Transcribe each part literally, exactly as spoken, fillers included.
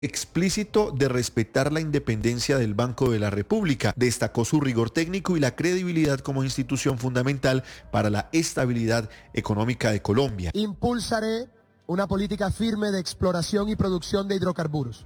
explícito de respetar la independencia del Banco de la República. Destacó su rigor técnico y la credibilidad como institución fundamental para la estabilidad económica de Colombia. Impulsaré una política firme de exploración y producción de hidrocarburos.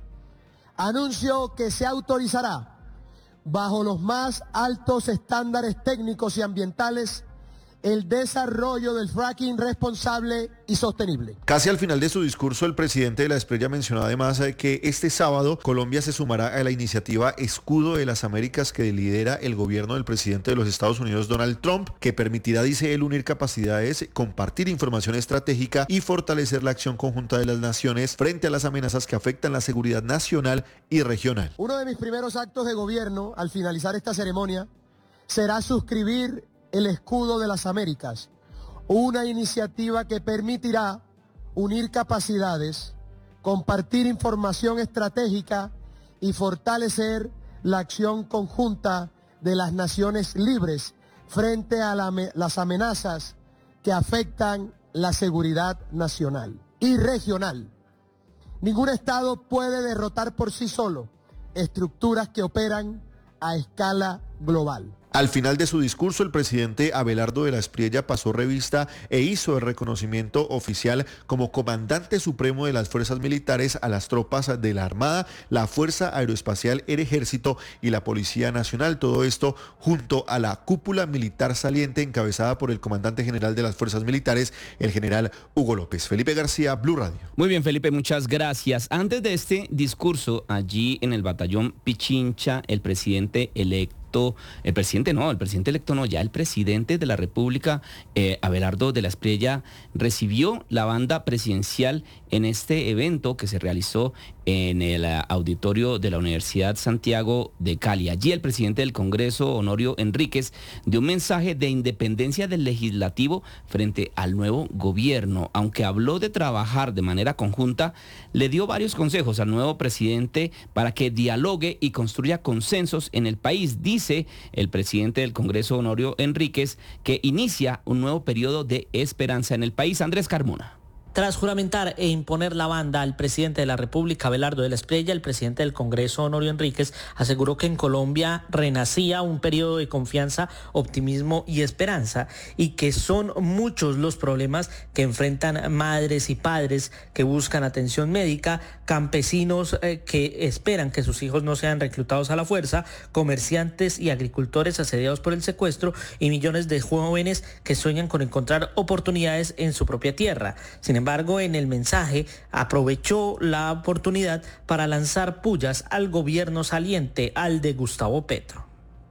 Anuncio que se autorizará bajo los más altos estándares técnicos y ambientales el desarrollo del fracking responsable y sostenible. Casi al final de su discurso, el presidente de la Espriella mencionó además que este sábado Colombia se sumará a la iniciativa Escudo de las Américas que lidera el gobierno del presidente de los Estados Unidos, Donald Trump, que permitirá, dice él, unir capacidades, compartir información estratégica y fortalecer la acción conjunta de las naciones frente a las amenazas que afectan la seguridad nacional y regional. Uno de mis primeros actos de gobierno al finalizar esta ceremonia será suscribir el Escudo de las Américas, una iniciativa que permitirá unir capacidades, compartir información estratégica y fortalecer la acción conjunta de las naciones libres frente a la, las amenazas que afectan la seguridad nacional y regional. Ningún Estado puede derrotar por sí solo estructuras que operan a escala global. Al final de su discurso, el presidente Abelardo de la Espriella pasó revista e hizo el reconocimiento oficial como comandante supremo de las fuerzas militares a las tropas de la Armada, la Fuerza Aeroespacial, el Ejército y la Policía Nacional. Todo esto junto a la cúpula militar saliente encabezada por el comandante general de las fuerzas militares, el general Hugo López. Felipe García, Blue Radio. Muy bien, Felipe, muchas gracias. Antes de este discurso, allí en el batallón Pichincha, el presidente electo El presidente no, el presidente electo no, ya el presidente de la República, eh, Abelardo de la Espriella, recibió la banda presidencial en este evento que se realizó en el auditorio de la Universidad Santiago de Cali. Allí el presidente del Congreso, Honorio Enríquez, dio un mensaje de independencia del legislativo frente al nuevo gobierno. Aunque habló de trabajar de manera conjunta, le dio varios consejos al nuevo presidente para que dialogue y construya consensos en el país. Dice el presidente del Congreso, Honorio Enríquez, que inicia un nuevo periodo de esperanza en el país. Andrés Carmona. Tras juramentar e imponer la banda al presidente de la República, Abelardo de la Espriella, el presidente del Congreso, Honorio Enríquez, aseguró que en Colombia renacía un periodo de confianza, optimismo y esperanza, y que son muchos los problemas que enfrentan madres y padres que buscan atención médica, campesinos eh, que esperan que sus hijos no sean reclutados a la fuerza, comerciantes y agricultores asediados por el secuestro y millones de jóvenes que sueñan con encontrar oportunidades en su propia tierra. Sin embargo, Sin embargo, en el mensaje aprovechó la oportunidad para lanzar pullas al gobierno saliente, al de Gustavo Petro.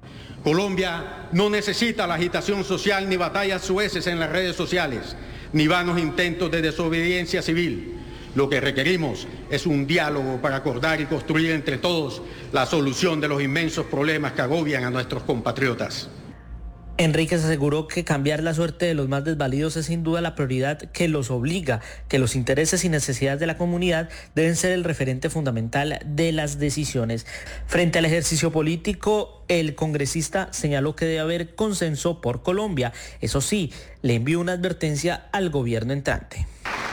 Colombia no necesita la agitación social ni batallas sueces en las redes sociales, ni vanos intentos de desobediencia civil. Lo que requerimos es un diálogo para acordar y construir entre todos la solución de los inmensos problemas que agobian a nuestros compatriotas. Enríquez aseguró que cambiar la suerte de los más desvalidos es sin duda la prioridad que los obliga, que los intereses y necesidades de la comunidad deben ser el referente fundamental de las decisiones. Frente al ejercicio político, el congresista señaló que debe haber consenso por Colombia. Eso sí, le envió una advertencia al gobierno entrante.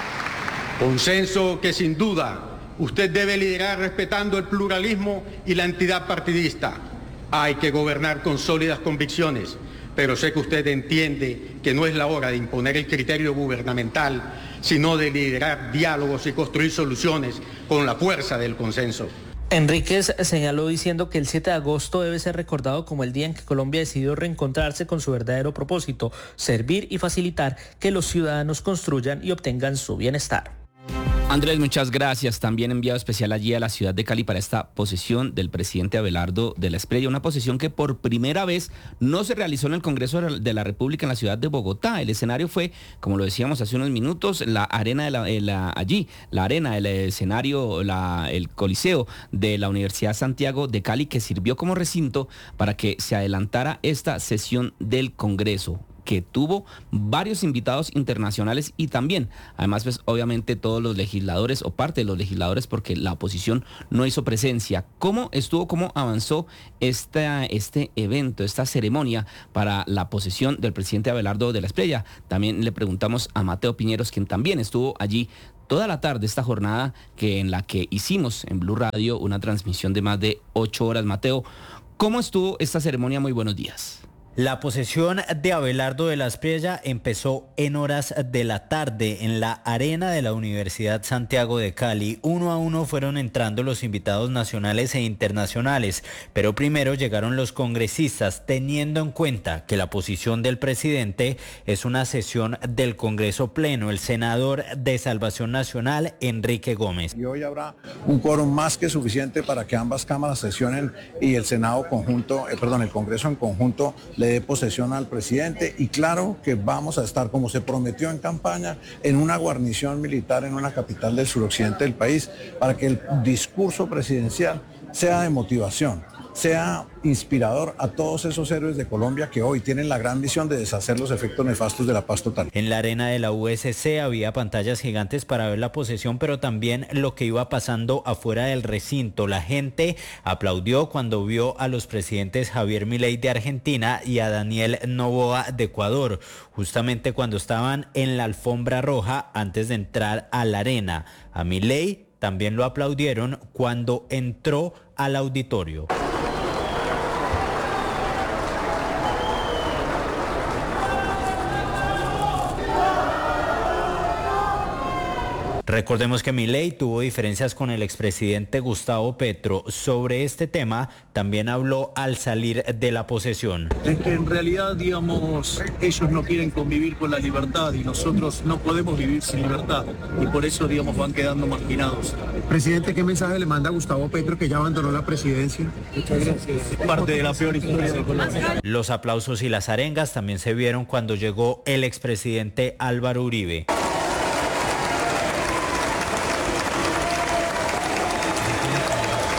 Consenso que sin duda usted debe liderar respetando el pluralismo y la entidad partidista. Hay que gobernar con sólidas convicciones. Pero sé que usted entiende que no es la hora de imponer el criterio gubernamental, sino de liderar diálogos y construir soluciones con la fuerza del consenso. Enríquez señaló diciendo que el siete de agosto debe ser recordado como el día en que Colombia decidió reencontrarse con su verdadero propósito, servir y facilitar que los ciudadanos construyan y obtengan su bienestar. Andrés, muchas gracias. También enviado especial allí a la ciudad de Cali para esta posesión del presidente Abelardo de la Espriella, una posesión que por primera vez no se realizó en el Congreso de la República en la ciudad de Bogotá. El escenario fue, como lo decíamos hace unos minutos, la arena de la, la allí, la arena, el escenario, la, el coliseo de la Universidad Santiago de Cali, que sirvió como recinto para que se adelantara esta sesión del Congreso, que tuvo varios invitados internacionales y también, además, pues obviamente todos los legisladores o parte de los legisladores, porque la oposición no hizo presencia. ¿Cómo estuvo, cómo avanzó esta, este evento, esta ceremonia para la posesión del presidente Abelardo de la Espriella? También le preguntamos a Mateo Piñeros, quien también estuvo allí toda la tarde esta jornada que en la que hicimos en Blue Radio una transmisión de más de ocho horas. Mateo, ¿cómo estuvo esta ceremonia? Muy buenos días. La posesión de Abelardo de la Espriella empezó en horas de la tarde en la arena de la Universidad Santiago de Cali. Uno a uno fueron entrando los invitados nacionales e internacionales, pero primero llegaron los congresistas, teniendo en cuenta que la posición del presidente es una sesión del Congreso Pleno, el senador de Salvación Nacional, Enrique Gómez. Y hoy habrá un quórum más que suficiente para que ambas cámaras sesionen y el Senado conjunto, eh, perdón, el Congreso en conjunto le dé posesión al presidente, y claro que vamos a estar, como se prometió en campaña, en una guarnición militar en una capital del suroccidente del país, para que el discurso presidencial sea de motivación, sea inspirador a todos esos héroes de Colombia que hoy tienen la gran misión de deshacer los efectos nefastos de la paz total. En la arena de la U S C había pantallas gigantes para ver la posesión, pero también lo que iba pasando afuera del recinto. La gente aplaudió cuando vio a los presidentes Javier Milei de Argentina y a Daniel Noboa de Ecuador, justamente cuando estaban en la alfombra roja antes de entrar a la arena. A Milei también lo aplaudieron cuando entró al auditorio. Recordemos que Milei tuvo diferencias con el expresidente Gustavo Petro. Sobre este tema también habló al salir de la posesión. Es que en realidad, digamos, ellos no quieren convivir con la libertad y nosotros no podemos vivir sin libertad, y por eso, digamos, van quedando marginados. Presidente, ¿qué mensaje le manda a Gustavo Petro, que ya abandonó la presidencia? Muchas gracias. Es parte de la peor historia de Colombia. Los aplausos y las arengas también se vieron cuando llegó el expresidente Álvaro Uribe.